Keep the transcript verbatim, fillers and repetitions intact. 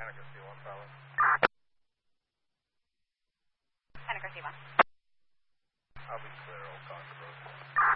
Henniker C one, Tyler. Henniker C one. I'll be clear, I'll talk to both.